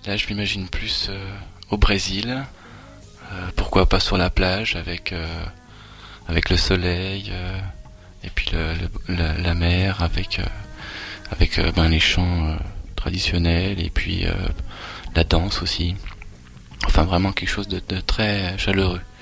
Là, je m'imagine plus au Brésil, pourquoi pas sur la plage avec le soleil et puis la mer avec les chants traditionnels et puis la danse aussi. Enfin, vraiment quelque chose de très chaleureux.